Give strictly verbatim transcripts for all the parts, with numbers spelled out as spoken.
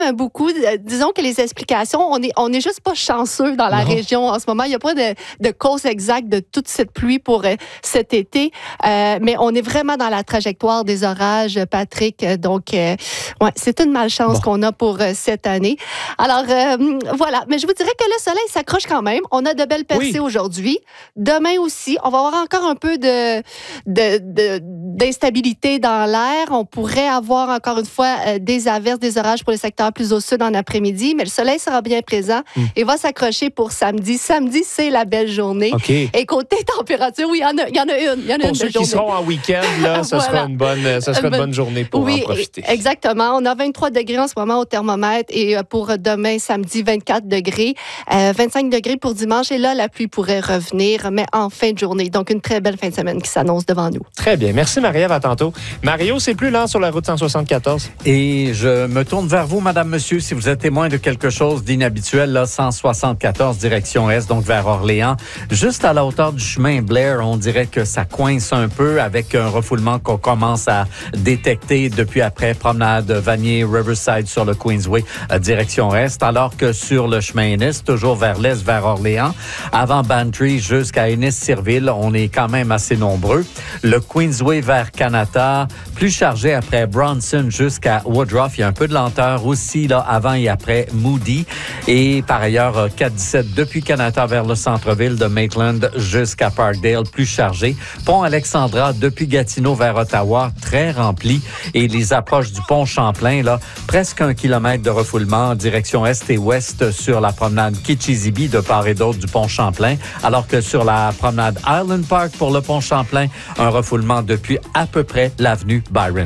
beaucoup. Disons que les explications, on est, on est juste pas chanceux dans la non. région en ce moment. Il n'y a pas de, de cause exacte de toute cette pluie pour euh, cet été, euh, mais on est vraiment dans la trajectoire des orages, Patrick. Donc, euh, ouais, c'est une malchance bon. qu'on a pour euh, cette année. Alors, euh, voilà. Mais je vous dirais que le soleil s'accroche quand même. On a de belles percées oui. aujourd'hui. Demain aussi, on va avoir encore un peu de, de, de, d'instabilité dans l'air. On pourrait avoir encore une fois euh, des averses, des orages pour les secteurs plus au sud en après-midi, mais le soleil sera bien présent mm. et va s'accrocher pour samedi. Samedi, c'est la belle journée. Okay. Et côté température, oui, il y en a, il y en a une. Il y en a pour une ceux qui journée. seront en week-end, là, ce voilà. sera une bonne, ce sera une bonne journée pour oui, en profiter. Exactement. On a vingt-trois degrés en ce moment au thermomètre et pour demain, samedi, vingt-quatre degrés. Euh, vingt-cinq degrés pour dimanche et là, la pluie pourrait revenir, mais en fin de journée. Donc, une très belle fin de semaine qui s'annonce devant nous. Très bien. Merci, Marie-Ève. À tantôt. Mario, c'est plus lent sur la route cent soixante-quatorze. Et je me tourne vers vous, Madame, Monsieur, si vous êtes témoin de quelque chose d'inhabituel, là, cent soixante-quatorze, direction Est, donc vers Orléans. Juste à la hauteur du chemin Blair, on dirait que ça coince un peu avec un refoulement qu'on commence à détecter depuis après promenade Vanier Riverside sur le Queensway, direction Est, alors que sur le chemin Ennis, toujours vers l'Est, vers Orléans, avant Bantry jusqu'à Ennis-Sirville, on est quand même assez nombreux. Le Queensway vers Kanata, plus chargé après Bronson jusqu'à Woodruff. Il y a un peu de lenteur aussi là avant et après Moody. Et par ailleurs, quatre dix-sept depuis Kanata vers le centre-ville de Maitland jusqu'à Parkdale, plus chargé. Pont Alexandra depuis Gatineau vers Ottawa, très rempli. Et les approches du pont Champlain, là, presque un kilomètre de refoulement en direction Est et Ouest sur la promenade Kitchizibee de part et d'autre du pont Champlain. Alors que sur la promenade Island Park pour le pont Champlain, un refoulement depuis à peu près l'avenue Byron.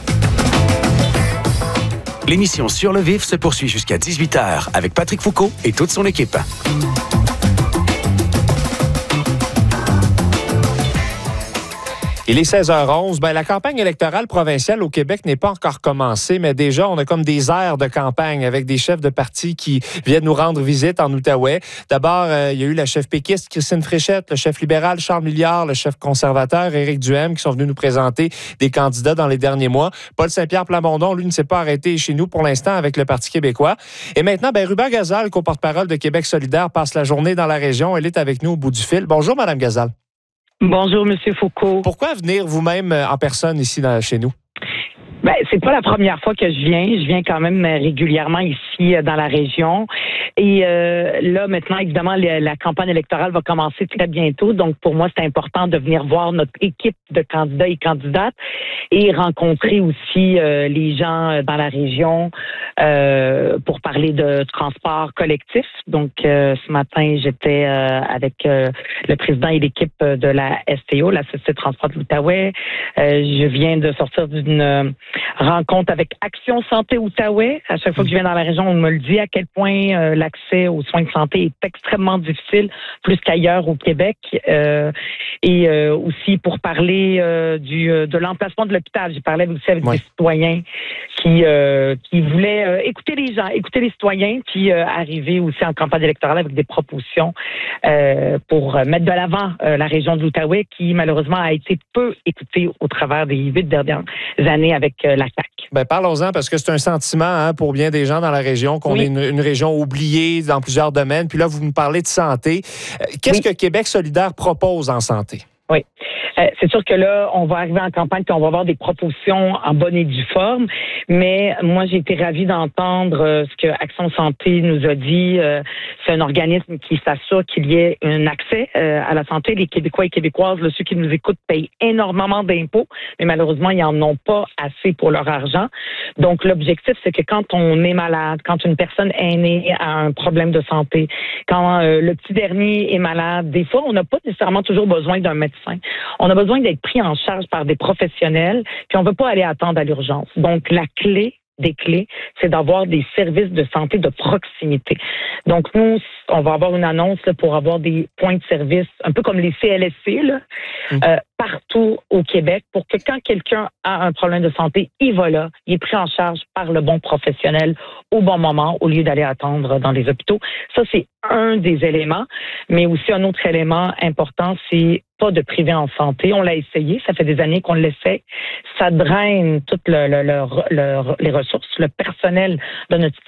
L'émission Sur le Vif se poursuit jusqu'à dix-huit heures avec Patrick Foucault et toute son équipe. Il est seize heures onze. Ben, la campagne électorale provinciale au Québec n'est pas encore commencée, mais déjà, on a comme des airs de campagne avec des chefs de partis qui viennent nous rendre visite en Outaouais. D'abord, euh, il y a eu la chef péquiste Christine Fréchette, le chef libéral Charles Milliard, le chef conservateur Éric Duhem qui sont venus nous présenter des candidats dans les derniers mois. Paul Saint-Pierre Plamondon, lui, ne s'est pas arrêté chez nous pour l'instant avec le Parti québécois. Et maintenant, ben, Ruba Gazal, co-porte-parole de Québec solidaire, passe la journée dans la région. Elle est avec nous au bout du fil. Bonjour, Madame Gazal. Bonjour, Monsieur Foucault. Pourquoi venir vous-même en personne ici dans, chez nous? Ben, c'est pas la première fois que je viens. Je viens quand même régulièrement ici dans la région. Et euh, là, maintenant, évidemment, la, la campagne électorale va commencer très bientôt. Donc, pour moi, c'est important de venir voir notre équipe de candidats et candidates et rencontrer aussi euh, les gens dans la région euh, pour parler de transport collectif. Donc, euh, ce matin, j'étais euh, avec euh, le président et l'équipe de la S T O, la Société de transport de l'Outaouais. Euh, je viens de sortir d'une rencontre avec Action Santé Outaouais. À chaque fois que je viens dans la région, on me le dit à quel point euh, l'accès aux soins de santé est extrêmement difficile, plus qu'ailleurs au Québec. Euh, et euh, aussi pour parler euh, du de l'emplacement de l'hôpital. J'ai parlé aussi avec ouais. des citoyens qui euh, qui voulaient euh, écouter les gens, écouter les citoyens, puis euh, arriver aussi en campagne électorale avec des propositions euh, pour mettre de l'avant euh, la région de l'Outaouais qui malheureusement a été peu écoutée au travers des huit dernières années avec euh, la C A Q. Ben, parlons-en parce que c'est un sentiment hein, pour bien des gens dans la région qu'on oui. est une, une région oubliée dans plusieurs domaines. Puis là, vous me parlez de santé. Qu'est-ce oui. que Québec solidaire propose en santé? Oui. Euh, c'est sûr que là, on va arriver en campagne et on va avoir des propositions en bonne et due forme. Mais moi, j'ai été ravie d'entendre euh, ce que Action Santé nous a dit. Euh, c'est un organisme qui s'assure qu'il y ait un accès euh, à la santé. Les Québécois et Québécoises, là, ceux qui nous écoutent, payent énormément d'impôts, mais malheureusement, ils n'en ont pas assez pour leur argent. Donc, l'objectif, c'est que quand on est malade, quand une personne aînée a un problème de santé, quand euh, le petit dernier est malade, des fois, on n'a pas nécessairement toujours besoin d'un médecin. On a besoin d'être pris en charge par des professionnels, puis on ne veut pas aller attendre à l'urgence. Donc, la clé des clés, c'est d'avoir des services de santé de proximité. Donc, nous, on va avoir une annonce là, pour avoir des points de service, un peu comme les C L S C, là, mmh. euh, partout au Québec, pour que quand quelqu'un a un problème de santé, il va là, il est pris en charge par le bon professionnel au bon moment, au lieu d'aller attendre dans les hôpitaux. Ça, c'est un des éléments, mais aussi un autre élément important, c'est pas de privé en santé. On l'a essayé, ça fait des années qu'on l'essaie. Ça draine toutes le, le, le, le, les ressources, le personnel de notre